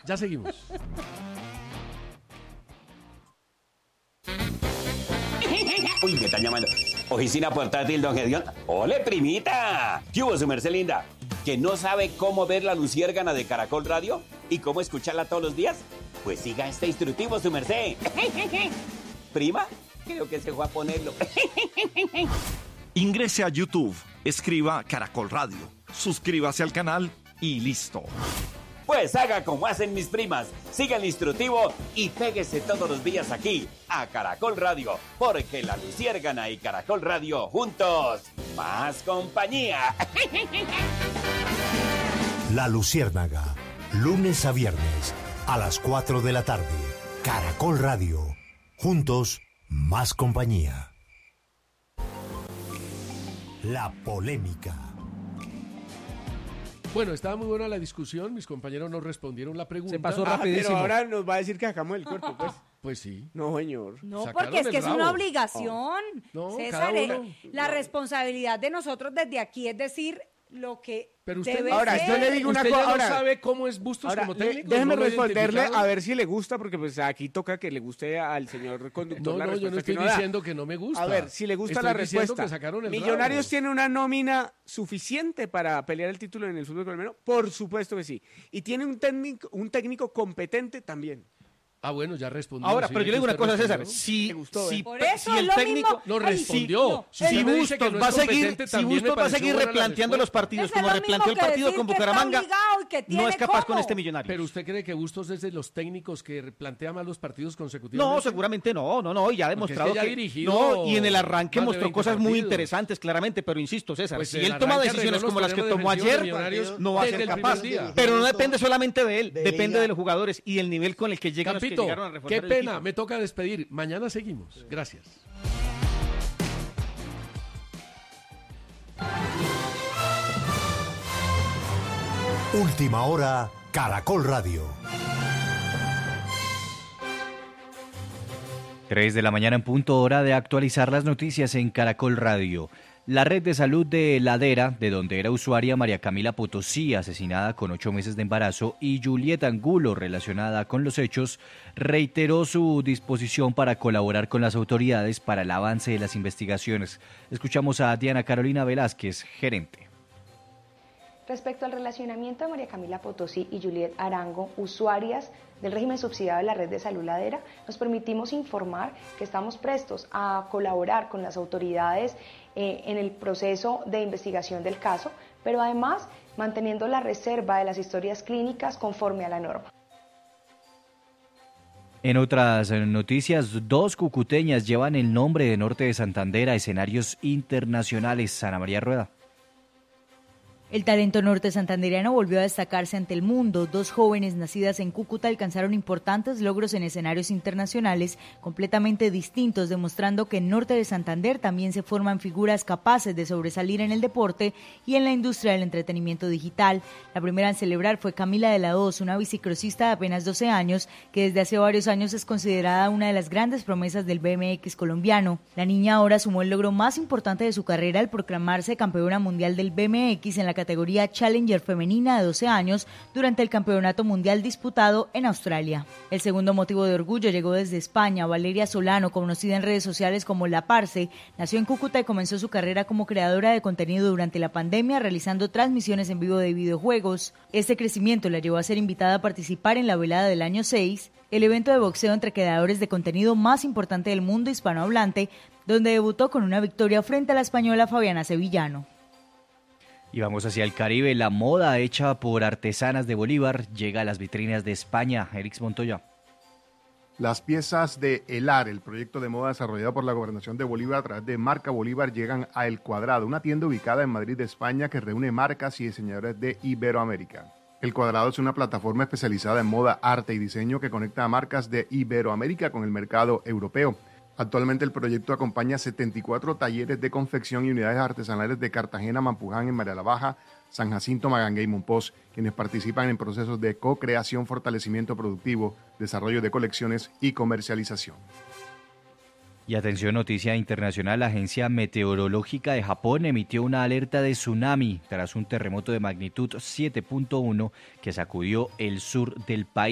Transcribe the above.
Ya seguimos. Uy, me están llamando. Oficina portátil, don Gedeón. ¡Ole, primita! ¿Qué hubo, su merced linda? ¿Que no sabe cómo ver la luciérgana de Caracol Radio? ¿Y cómo escucharla todos los días? Pues siga este instructivo, su merced. ¿Prima? Creo que se fue a ponerlo. Ingrese a YouTube, escriba Caracol Radio, suscríbase al canal y listo. Pues haga como hacen mis primas, siga el instructivo y péguese todos los días aquí, a Caracol Radio, porque la luciérgana y Caracol Radio juntos, más compañía. La Luciérnaga, lunes a viernes, a las 4 de la tarde, Caracol Radio, juntos, más compañía. La polémica. Bueno, estaba muy buena la discusión, mis compañeros nos respondieron la pregunta. Se pasó rapidísimo. Pero ahora nos va a decir que sacamos el cuerpo, pues. Pues sí. No, señor. No, Sacaron porque es que el es una rabo. obligación. No, César, cada uno. la responsabilidad de nosotros desde aquí es decir lo que Pero usted, debe Ahora, ser. yo le digo una ¿Usted ya cosa. no Ahora, sabe cómo es Bustos ahora, como técnico? déjeme ¿No lo ha responderle identificado? a ver si le gusta, porque pues aquí toca que le guste al señor conductor la No, yo respuesta no que estoy no da. diciendo que no me gusta. A ver, si le gusta Estoy la diciendo respuesta. que sacaron el ¿Millonarios rabo. tiene una nómina suficiente para pelear el título en el fútbol colombiano? Por supuesto que sí. Y tiene un técnico competente también. Ah, bueno, ya respondió. Ahora, sí, pero yo le digo que una cosa, usted César. respondió. Me gustó, Por eso si es el lo técnico mismo. No Ay, respondió. sí, Si si usted dice que Bustos no va a es seguir, competente, si también me Bustos va a pareció seguir buena la replanteando los respuesta. partidos Eso es como lo replanteó el mismo que partido decir con que está Bucaramanga, obligado y que no tiene es capaz con cómo. este Millonario. Pero usted cree que Bustos es de los técnicos que plantea mal los partidos consecutivamente. No, seguramente no, y ya ha Porque es demostrado que ya ha que dirigido no, y en el arranque más de mostró 20 cosas muy partidos. interesantes, claramente, pero insisto, César, Pues si el él toma arranque decisiones arregló como los las que problemas tomó defensivos de ayer, Millonarios no va a desde ser el capaz. primer día. Pero no depende solamente de él, de depende liga. de los jugadores y el nivel con el que llegan los que Campito, llegaron a reforzar qué el pena, equipo. me toca despedir. Mañana seguimos. Gracias. Última hora, Caracol Radio. 3 de la mañana en punto, hora de actualizar las noticias en Caracol Radio. La red de salud de Ladera, de donde era usuaria María Camila Potosí, asesinada con 8 meses de embarazo, y Julieta Angulo, relacionada con los hechos, reiteró su disposición para colaborar con las autoridades para el avance de las investigaciones. Escuchamos a Diana Carolina Velázquez, gerente. Respecto al relacionamiento de María Camila Potosí y Juliet Arango, usuarias del régimen subsidiado de la red de salud Ladera, nos permitimos informar que estamos prestos a colaborar con las autoridades en el proceso de investigación del caso, pero además manteniendo la reserva de las historias clínicas conforme a la norma. En otras noticias, 2 cucuteñas llevan el nombre de Norte de Santander a escenarios internacionales. Ana María Rueda. El talento norte santandereano volvió a destacarse ante el mundo. 2 jóvenes nacidas en Cúcuta alcanzaron importantes logros en escenarios internacionales completamente distintos, demostrando que en Norte de Santander también se forman figuras capaces de sobresalir en el deporte y en la industria del entretenimiento digital. La primera en celebrar fue Camila de la Hoz, una bicicrosista de apenas 12 años, que desde hace varios años es considerada una de las grandes promesas del BMX colombiano. La niña ahora sumó el logro más importante de su carrera al proclamarse campeona mundial del BMX en la categoría Challenger femenina de 12 años durante el Campeonato Mundial disputado en Australia. El segundo motivo de orgullo llegó desde España. Valeria Solano, conocida en redes sociales como La Parce, nació en Cúcuta y comenzó su carrera como creadora de contenido durante la pandemia, realizando transmisiones en vivo de videojuegos. Este crecimiento la llevó a ser invitada a participar en la velada del año 6, el evento de boxeo entre creadores de contenido más importante del mundo hispanohablante, donde debutó con una victoria frente a la española Fabiana Sevillano. Y vamos hacia el Caribe. La moda hecha por artesanas de Bolívar llega a las vitrinas de España. Erix Montoya. Las piezas de Elar, el proyecto de moda desarrollado por la Gobernación de Bolívar a través de Marca Bolívar, llegan a El Cuadrado, una tienda ubicada en Madrid, España, que reúne marcas y diseñadores de Iberoamérica. El Cuadrado es una plataforma especializada en moda, arte y diseño que conecta a marcas de Iberoamérica con el mercado europeo. Actualmente el proyecto acompaña 74 talleres de confección y unidades artesanales de Cartagena, Mampuján, en María la Baja, San Jacinto, Magangué y Monpós, quienes participan en procesos de co-creación, fortalecimiento productivo, desarrollo de colecciones y comercialización. Y atención, noticia internacional, la Agencia Meteorológica de Japón emitió una alerta de tsunami tras un terremoto de magnitud 7.1 que sacudió el sur del país.